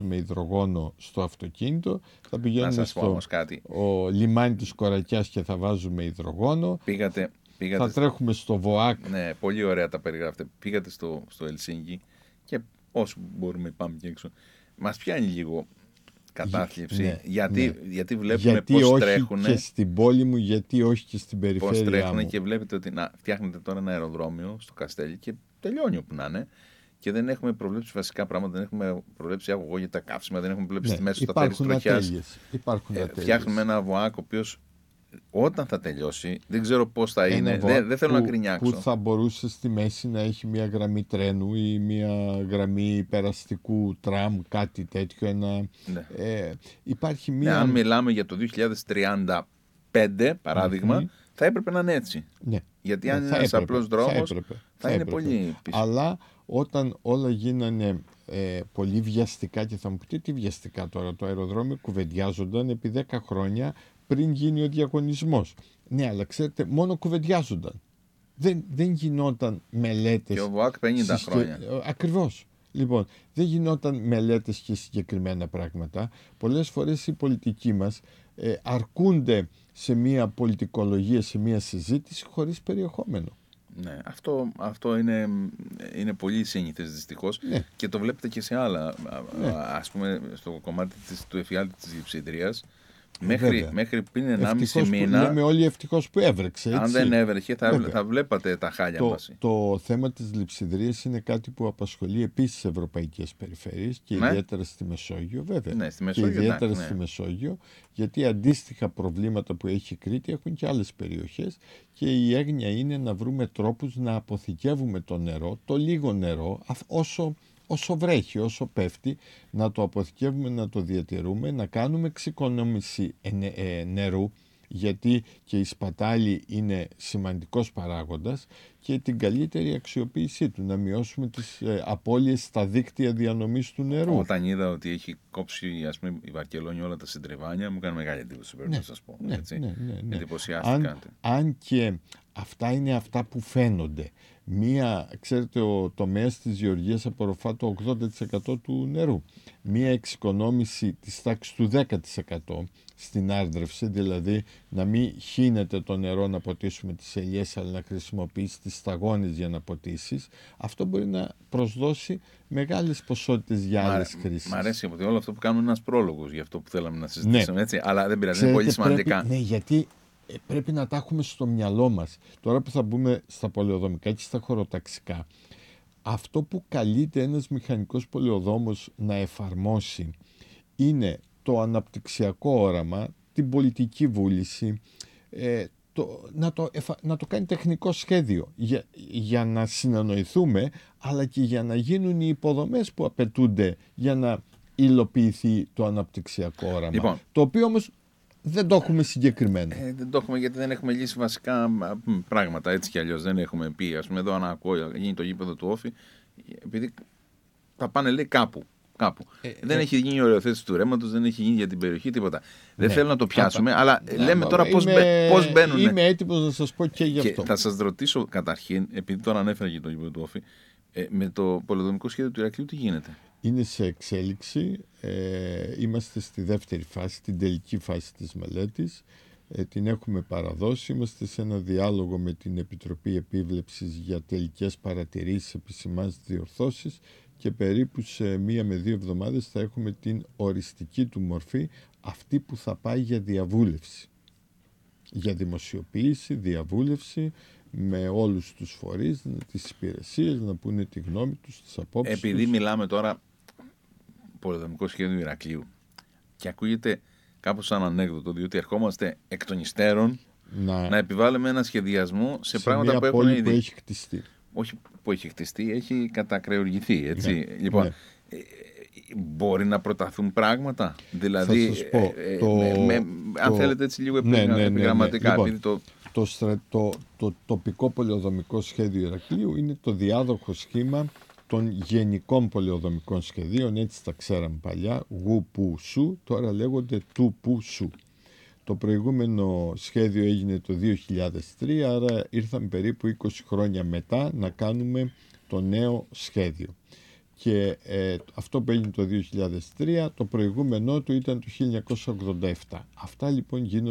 με υδρογόνο στο αυτοκίνητο, θα πηγαίνουμε στο λιμάνι της Κορακιάς και θα βάζουμε υδρογόνο. Πήγατε θα τρέχουμε στο ΒΟΑΚ. Ναι, πολύ ωραία τα περιγράφετε. Πήγατε στο Ελσίνκι και όσο μπορούμε πάμε και έξω. Μας πιάνει λίγο κατάθλιψη, ναι, γιατί βλέπουμε πώς τρέχουν. Και στην πόλη μου, γιατί όχι και στην περιφέρεια πώς τρέχουν μου. Και βλέπετε ότι φτιάχνετε τώρα ένα αεροδρόμιο στο Καστέλι και τελειώνει όπου να είναι. Και δεν έχουμε προβλέψει βασικά πράγματα, δεν έχουμε προβλέψει αγωγό για τα καύσιμα, δεν έχουμε προβλέψει τη μέση σταθερής τροχιάς. Φτιάχνουμε ένα ΒΟΑΚ ο οποίος όταν θα τελειώσει, δεν ξέρω πώς θα είναι, δεν θέλω να γκρινιάξω. Που θα μπορούσε στη μέση να έχει μια γραμμή τρένου ή μια γραμμή περαστικού τραμ, κάτι τέτοιο. Υπάρχει μια... αν μιλάμε για το 2035, παράδειγμα, θα έπρεπε να είναι έτσι. Ναι. Γιατί αν είναι ένας απλός δρόμος, θα είναι πολύ πίσω. Αλλά όταν όλα γίνανε πολύ βιαστικά, και θα μου πείτε τι βιαστικά τώρα, το αεροδρόμιο κουβεντιάζονταν επί 10 χρόνια πριν γίνει ο διαγωνισμός. Ναι, αλλά ξέρετε, μόνο κουβεντιάζονταν. Δεν γινόταν μελέτες. Και ο ΒΟΑΚ 50 χρόνια. Ακριβώς. Λοιπόν, δεν γινόταν μελέτες και συγκεκριμένα πράγματα. Πολλές φορές οι πολιτικοί μας αρκούνται σε μια πολιτικολογία, σε μια συζήτηση χωρίς περιεχόμενο. Ναι, αυτό είναι πολύ σύνηθες δυστυχώς, ναι. Και το βλέπετε και σε άλλα, ναι. Ας πούμε στο κομμάτι του εφιάλτη της Λειψιδρίας. Μέχρι πριν 1,5 μήνα. Λέμε όλοι ευτυχώς που έβρεξε. Έτσι. Αν δεν έβρεχε, θα βλέπατε τα χάλια μας. Το θέμα της Λειψιδρίας είναι κάτι που απασχολεί επίσης τις ευρωπαϊκές περιφέρειες και ιδιαίτερα στη Μεσόγειο, βέβαια. Ναι, στη Μεσόγειο, και ιδιαίτερα στη Μεσόγειο, γιατί αντίστοιχα προβλήματα που έχει η Κρήτη έχουν και άλλες περιοχές. Και η έγνοια είναι να βρούμε τρόπους να αποθηκεύουμε το νερό, το λίγο νερό, όσο βρέχει, όσο πέφτει, να το αποθηκεύουμε, να το διατηρούμε, να κάνουμε εξοικονόμηση νερού, γιατί και η σπατάλη είναι σημαντικός παράγοντας, και την καλύτερη αξιοποίησή του, να μειώσουμε τις απώλειες στα δίκτυα διανομής του νερού. Όταν είδα ότι έχει κόψει, ας πούμε, η Βαρκελόνη όλα τα συντριβάνια, μου κάνει μεγάλη εντύπωση, πρέπει να σας πω. Ναι. Εντυπωσιάστηκα. Αν και αυτά είναι αυτά που φαίνονται. Ξέρετε, ο τομέας της γεωργίας απορροφά το 80% του νερού. Μία εξοικονόμηση της τάξης του 10% στην άρδρευση, δηλαδή να μην χύνεται το νερό να ποτίσουμε τις ελιές, αλλά να χρησιμοποιήσει τις σταγόνες για να ποτίσεις, αυτό μπορεί να προσδώσει μεγάλες ποσότητες για άλλες χρήσεις. Μ' αρέσει ότι όλο αυτό που κάνουμε είναι ένας πρόλογος για αυτό που θέλαμε να συζητήσουμε, ναι. Έτσι, αλλά δεν πειράζει, είναι πολύ σημαντικά. Ναι, γιατί πρέπει να τα έχουμε στο μυαλό μας. Τώρα που θα μπούμε στα πολεοδομικά και στα χωροταξικά, αυτό που καλείται ένας μηχανικός πολεοδόμος να εφαρμόσει είναι το αναπτυξιακό όραμα, την πολιτική βούληση, να το κάνει τεχνικό σχέδιο για να συνεννοηθούμε, αλλά και για να γίνουν οι υποδομές που απαιτούνται για να υλοποιηθεί το αναπτυξιακό όραμα. Λοιπόν, το οποίο όμως δεν το έχουμε συγκεκριμένα. Δεν το έχουμε, γιατί δεν έχουμε λύσει βασικά πράγματα, έτσι κι αλλιώς. Δεν έχουμε πει, ας πούμε, εδώ αν ακούω γίνει το γήπεδο του Όφη, επειδή θα πάνε, λέει, κάπου. Δεν έχει γίνει η οριοθέτηση του ρέματος, δεν έχει γίνει για την περιοχή τίποτα. Δεν θέλω να το πιάσουμε, αλλά λέμε τώρα πώς μπαίνουν. Είμαι έτοιμος να σας πω και γι' αυτό. Θα σας ρωτήσω καταρχήν, επειδή τώρα ανέφερα για το γήπεδο του Όφη, με το πολεοδομικό σχέδιο του Ηρακλείου τι γίνεται? Είναι σε εξέλιξη. Είμαστε στη δεύτερη φάση, την τελική φάση της μελέτης. Την έχουμε παραδώσει. Είμαστε σε ένα διάλογο με την Επιτροπή Επίβλεψης για τελικές παρατηρήσεις, επισημάνσεις, διορθώσεις, και περίπου σε 1 με 2 εβδομάδες θα έχουμε την οριστική του μορφή, αυτή που θα πάει για διαβούλευση. Για δημοσιοποίηση, διαβούλευση με όλους τους φορείς, τις υπηρεσίες, να πούνε τη γνώμη τους, τις απόψεις τους. Επειδή μιλάμε τώρα πολεοδομικό σχέδιο Ηρακλείου και ακούγεται κάπως σαν ανέκδοτο, διότι ερχόμαστε εκ των υστέρων να επιβάλλουμε ένα σχεδιασμό σε πράγματα που έχουν ήδη. Που έχει χτιστεί. Όχι που έχει χτιστεί, έχει κατακρεουργηθεί, έτσι. Ναι, λοιπόν, ναι. Μπορεί να προταθούν πράγματα, δηλαδή, θα σας πω, αν θέλετε έτσι λίγο επιγραμματικά. Ναι. Λοιπόν, το τοπικό πολεοδομικό σχέδιο Ηρακλείου είναι το διάδοχο σχήμα των γενικών πολεοδομικών σχεδίων, έτσι τα ξέραμε παλιά, γου που σου, τώρα λέγονται του που σου. Το προηγούμενο σχέδιο έγινε το 2003, άρα ήρθαμε περίπου 20 χρόνια μετά να κάνουμε το νέο σχέδιο. Και αυτό μπαίνει το 2003, το προηγούμενό του ήταν το 1987. Αυτά λοιπόν γίνονται